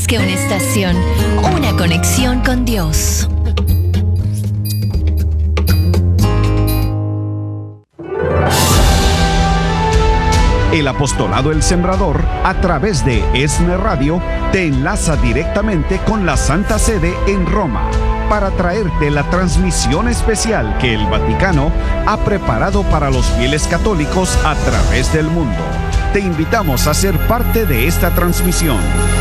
más que una estación, una conexión con Dios. El Apostolado El Sembrador, a través de ESNE Radio, te enlaza directamente con la Santa Sede en Roma para traerte la transmisión especial que el Vaticano ha preparado para los fieles católicos a través del mundo. Te invitamos a ser parte de esta transmisión.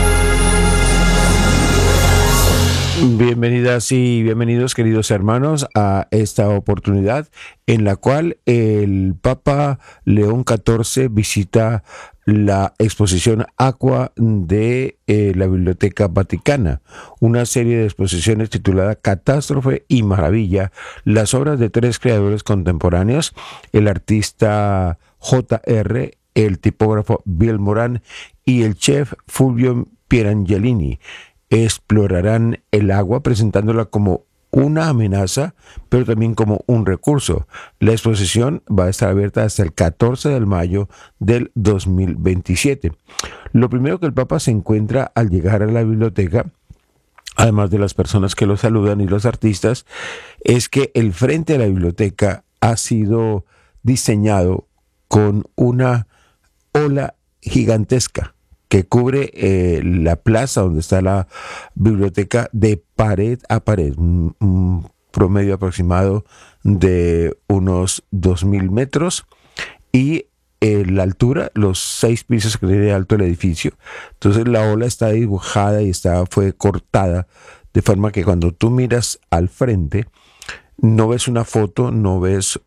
Bienvenidas y bienvenidos, queridos hermanos, a esta oportunidad en la cual el Papa León XIV visita la exposición Aqua de la Biblioteca Vaticana, una serie de exposiciones titulada Catástrofe y Maravilla, las obras de tres creadores contemporáneos, el artista J.R., el tipógrafo Bill Moran y el chef Fulvio Pierangelini. Explorarán el agua presentándola como una amenaza, pero también como un recurso. La exposición va a estar abierta hasta el 14 de mayo del 2027. Lo primero que el Papa se encuentra al llegar a la biblioteca, además de las personas que lo saludan y los artistas, es que el frente de la biblioteca ha sido diseñado con una ola gigantesca que cubre la plaza donde está la biblioteca de pared a pared, un promedio aproximado de unos 2.000 metros y la altura, los 6 pisos que tiene alto el edificio. Entonces la ola está dibujada y fue cortada de forma que cuando tú miras al frente no ves una foto, no ves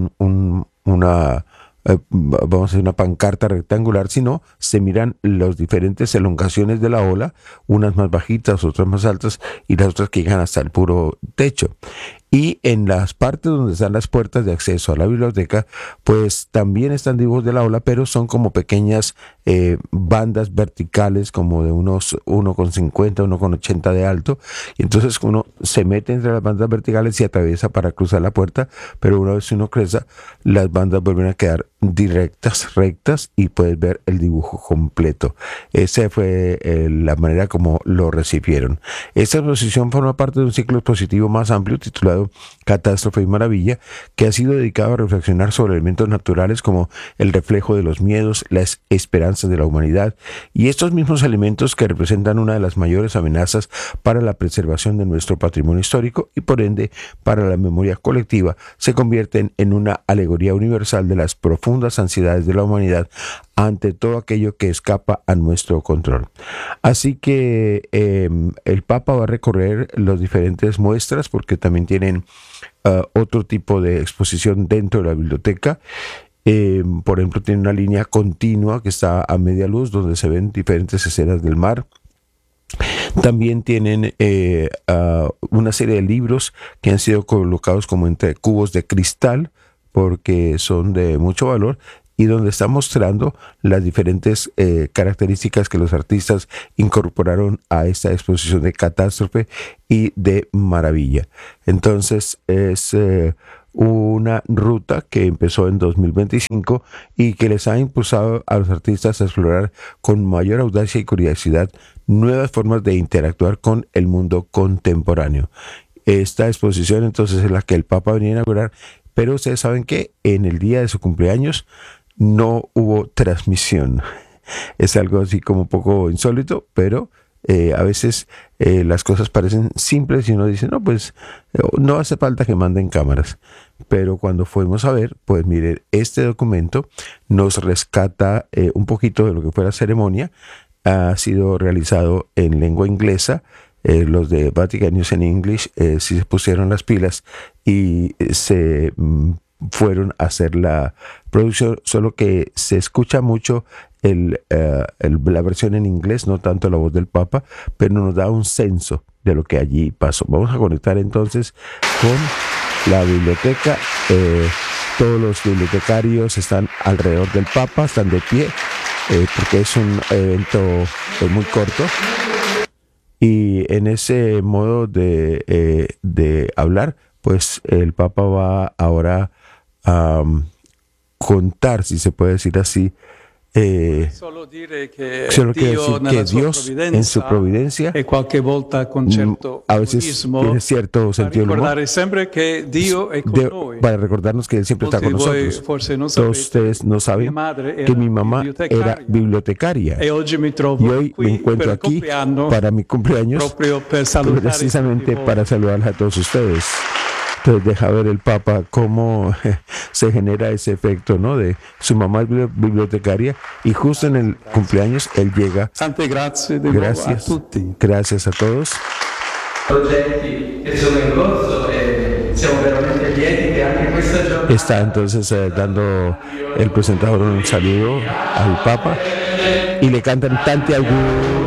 una vamos a hacer una pancarta rectangular, sino se miran las diferentes elongaciones de la ola, unas más bajitas, otras más altas y las otras que llegan hasta el puro techo. Y en las partes donde están las puertas de acceso a la biblioteca, pues también están dibujos de la ola, pero son como pequeñas bandas verticales, como de unos 1,50, 1,80 de alto. Y entonces uno se mete entre las bandas verticales y atraviesa para cruzar la puerta, pero una vez uno cruza, las bandas vuelven a quedar directas, rectas, y puedes ver el dibujo completo. Esa fue la manera como lo recibieron. Esta exposición forma parte de un ciclo expositivo más amplio titulado Catástrofe y Maravilla, que ha sido dedicado a reflexionar sobre elementos naturales como el reflejo de los miedos, las esperanzas de la humanidad, y estos mismos elementos que representan una de las mayores amenazas para la preservación de nuestro patrimonio histórico y por ende para la memoria colectiva, se convierten en una alegoría universal de las profundas ansiedades de la humanidad ante todo aquello que escapa a nuestro control. Así que el Papa va a recorrer las diferentes muestras, porque también tienen otro tipo de exposición dentro de la biblioteca. Por ejemplo, tiene una línea continua que está a media luz, donde se ven diferentes escenas del mar. También tienen una serie de libros que han sido colocados como entre cubos de cristal, porque son de mucho valor, y donde está mostrando las diferentes características que los artistas incorporaron a esta exposición de Catástrofe y de Maravilla. Entonces es una ruta que empezó en 2025 y que les ha impulsado a los artistas a explorar con mayor audacia y curiosidad nuevas formas de interactuar con el mundo contemporáneo. Esta exposición entonces es la que el Papa venía a inaugurar, pero ustedes saben que en el día de su cumpleaños no hubo transmisión. Es algo así como un poco insólito, pero a veces las cosas parecen simples y uno dice, no, pues no hace falta que manden cámaras. Pero cuando fuimos a ver, pues miren, este documento nos rescata un poquito de lo que fue la ceremonia. Ha sido realizado en lengua inglesa. Los de Vatican News and English sí se pusieron las pilas y se fueron a hacer la producción, solo que se escucha mucho la versión en inglés, no tanto la voz del Papa, pero nos da un censo de lo que allí pasó. Vamos a conectar entonces con la biblioteca. Todos los bibliotecarios están alrededor del Papa, están de pie, porque es un evento muy corto. Y en ese modo de hablar, pues el Papa va ahora a contar, si se puede decir así, Solo quiero decir que Dios en su providencia a veces tiene cierto sentido del humor para recordarnos que Él siempre está con nosotros. Todos ustedes no saben que mi mamá era bibliotecaria y hoy me encuentro aquí para mi cumpleaños precisamente para saludarles a todos ustedes. Entonces deja ver el Papa cómo se genera ese efecto, ¿no? De su mamá es bibliotecaria y justo en el cumpleaños él llega. Gracias a todos. Está entonces dando el presentador un saludo al Papa y le cantan Tanti auguri.